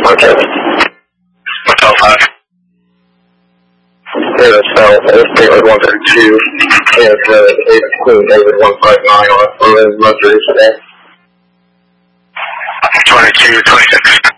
Okay. Motel 5. Yeah, that's David 132, and Queen David 159 on Mercury today. 22, 26.